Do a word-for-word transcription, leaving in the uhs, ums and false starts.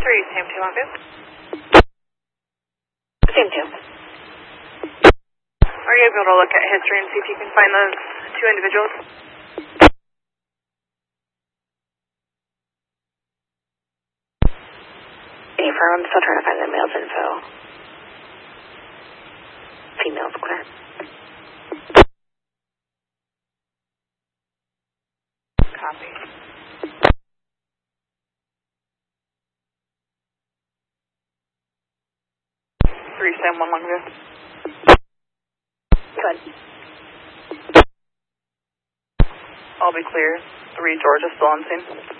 three, Sam two on fifth. Sam two. Are you able to look at history and see if you can find those two individuals? Any firm, I'm still trying to find the male's info. Female's clear. Copy. Three, Sam one one fifth. Good. I'll be clear. Three, Georgia, still on scene.